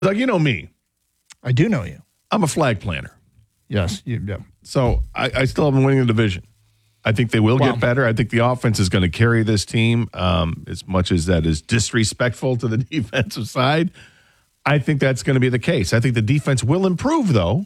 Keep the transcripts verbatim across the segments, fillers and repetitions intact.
Like, you know me. I do know you. I'm a flag planner. Yes, you do. So I, I still have them winning the division. I think they will Wow. get better. I think the offense is going to carry this team um, as much as that is disrespectful to the defensive side. I think that's going to be the case. I think the defense will improve, though.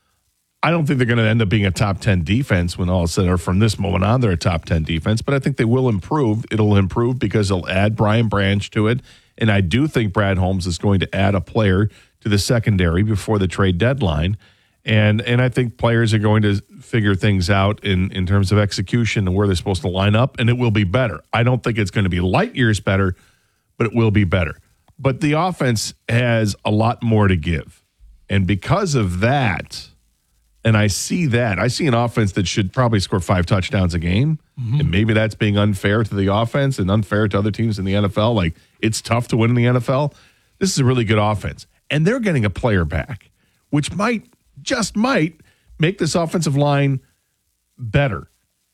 I don't think they're going to end up being a top ten defense when all is said, or from this moment on, they're a top ten defense, but I think they will improve. It'll improve because they'll add Brian Branch to it, and I do think Brad Holmes is going to add a player to the secondary before the trade deadline, and and I think players are going to figure things out in, in terms of execution and where they're supposed to line up, and it will be better. I don't think it's going to be light years better, but it will be better. But the offense has a lot more to give, and because of that, and I see that. I see an offense that should probably score five touchdowns a game, mm-hmm. and maybe that's being unfair to the offense and unfair to other teams in the N F L. Like, it's tough to win in the N F L. This is a really good offense, and they're getting a player back, which might, just might, make this offensive line better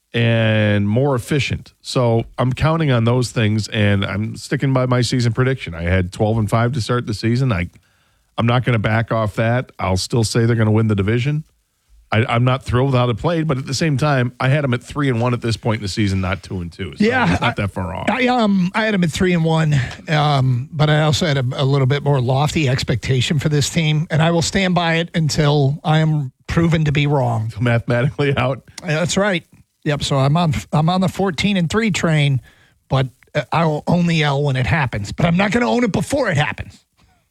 and more efficient. So I'm counting on those things, and I'm sticking by my season prediction. I had twelve and five to start the season. I, I'm not going to back off that. I'll still say they're going to win the division. I, I'm not thrilled with how it played, but at the same time, I had them at three and one at this point in the season, not two and two. So yeah, it's not I, that far off. I um I had them at three and one, um, but I also had a, a little bit more lofty expectation for this team, and I will stand by it until I am proven to be wrong. Mathematically out. That's right. Yep. So I'm on I'm on the fourteen and three train, but I will own the L when it happens. But I'm not going to own it before it happens.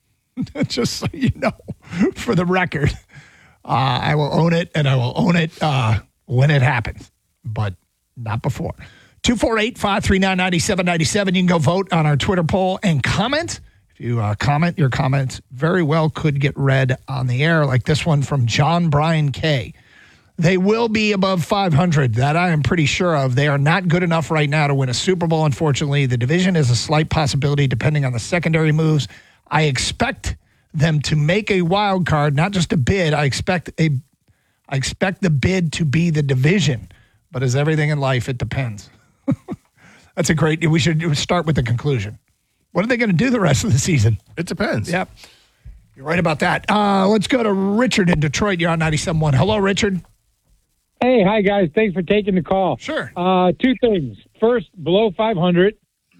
Just so you know, for the record. Uh, I will own it, and I will own it uh, when it happens, but not before. two four eight, five three nine, nine seven nine seven. You can go vote on our Twitter poll and comment. If you uh, comment, your comments very well could get read on the air, like this one from John Brian K. They will be above five hundred. That I am pretty sure of. They are not good enough right now to win a Super Bowl, unfortunately. The division is a slight possibility depending on the secondary moves. I expect them to make a wild card, not just a bid. I expect a, I expect the bid to be the division, but as everything in life, it depends. That's a great. We should start with the conclusion. What are they going to do the rest of the season? It depends. Yep, you're right about that. Uh, let's go to Richard in Detroit. You're on ninety-seven point one. Hello, Richard. Hey, hi guys. Thanks for taking the call. Sure. Uh, two things. First, below five hundred,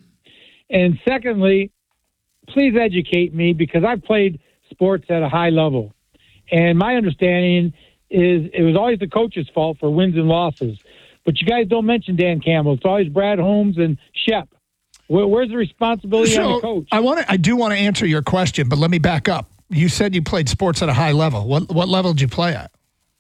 and secondly, please educate me because I've played sports at a high level. And my understanding is it was always the coach's fault for wins and losses. But you guys don't mention Dan Campbell. It's always Brad Holmes and Shep. Where, where's the responsibility so on the coach? I want to. I do want to answer your question, but let me back up. You said you played sports at a high level. What what level did you play at?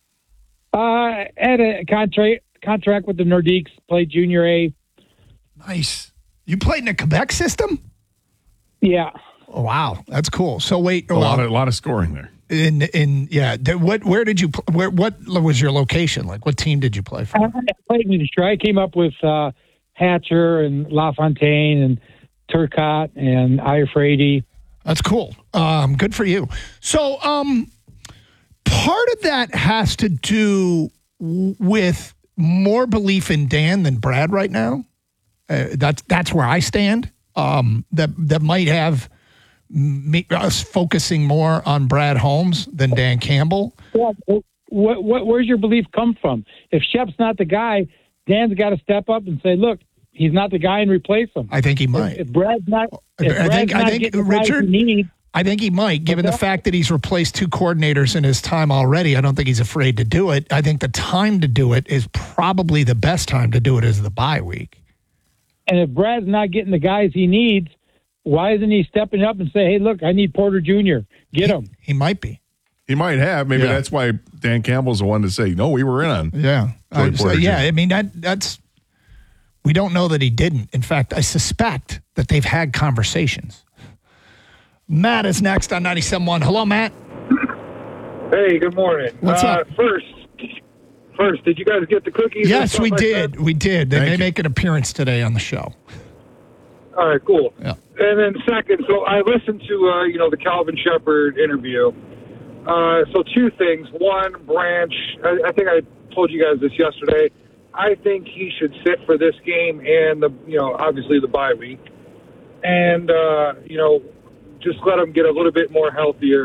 Uh, had a contract contract with the Nordiques, played junior A. Nice. You played in the Quebec system? Yeah. Oh, wow, that's cool. So wait, A well, lot of a lot of scoring there. in in yeah. th- What where did you pl- where what was your location? Like what team did you play for? I played in Detroit. I came up with uh, Hatcher and LaFontaine and Turcotte and Iafredi. That's cool. Um, good for you. So um, part of that has to do w- with more belief in Dan than Brad right now. Uh, that's that's where I stand. Um, that that might have me, us focusing more on Brad Holmes than Dan Campbell. Well, what, what, where's your belief come from? If Shep's not the guy, Dan's got to step up and say, "Look, he's not the guy," and replace him. I think he might. If, if Brad's not, if I Brad's think not I think getting the guys Richard. he needs, I think he might, given the fact that he's replaced two coordinators in his time already. I don't think he's afraid to do it. I think the time to do it is probably the best time to do it is the bye week. and if Brad's not getting the guys he needs, why isn't he stepping up and say, "Hey, look, I need Porter Junior Get him." He might be. He might have. Maybe Yeah. that's why Dan Campbell's the one to say, no, we were in on. Yeah. Joey I- so, Porter yeah, Junior I mean, that that's – we don't know that he didn't. In fact, I suspect that they've had conversations. Matt is next on ninety-seven point one. Hello, Matt. Hey, good morning. What's uh, up? First, first, did you guys get the cookies? and Yes, stuff we like did. that? We did. They Thank may you. make an appearance today on the show. All right, cool. Yeah. And then second, so I listened to uh, you know the Calvin Shepard interview. Uh, so two things. One, Branch. I, I think I told you guys this yesterday. I think he should sit for this game and the you know obviously the bye week, and uh, you know just let him get a little bit more healthier.